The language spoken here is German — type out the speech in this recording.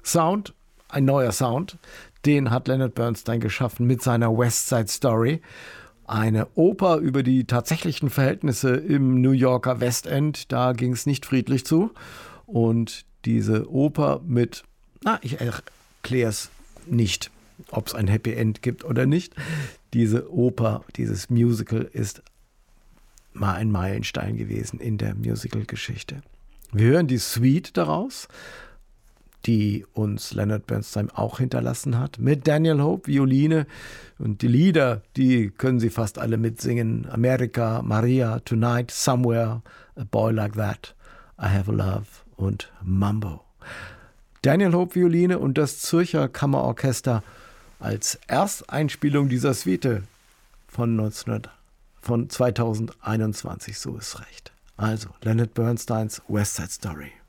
Sound, ein neuer Sound, den hat Leonard Bernstein geschaffen mit seiner West Side Story. Eine Oper über die tatsächlichen Verhältnisse im New Yorker Westend. Da ging es nicht friedlich zu. Und diese Oper mit, ich erkläre es nicht, ob es ein Happy End gibt oder nicht. Diese Oper, dieses Musical ist mal ein Meilenstein gewesen in der Musical-Geschichte. Wir hören die Suite daraus, die uns Leonard Bernstein auch hinterlassen hat, mit Daniel Hope, Violine. Und die Lieder, die können Sie fast alle mitsingen. America, Maria, Tonight, Somewhere, A Boy Like That, I Have a Love und Mambo. Daniel Hope, Violine und das Zürcher Kammerorchester als Ersteinspielung dieser Suite von 2021, so ist recht. Also, Leonard Bernsteins West Side Story.